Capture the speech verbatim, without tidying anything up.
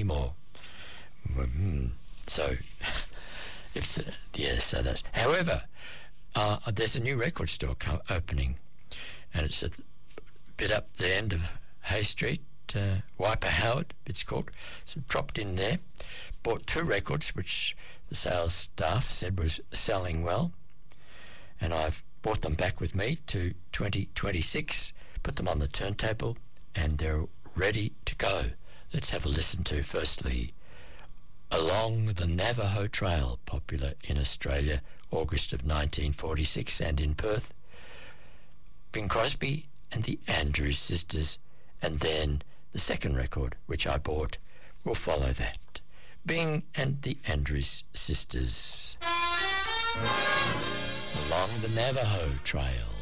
anymore. Mm, so, if the, yeah, so that's. However, uh, there's a new record store co- opening, and it's a bit up the end of Hay Street, uh, Wiper Howard, it's called. So dropped in there, bought two records, which the sales staff said was selling well, and I've brought them back with me to twenty twenty-six, put them on the turntable, and they're ready to go. Let's have a listen to, firstly, Along the Navajo Trail, popular in Australia, August of nineteen forty-six, and in Perth, Bing Crosby and the Andrews Sisters, and then the second record, which I bought, will follow that. Bing and the Andrews Sisters. Along the Navajo Trail.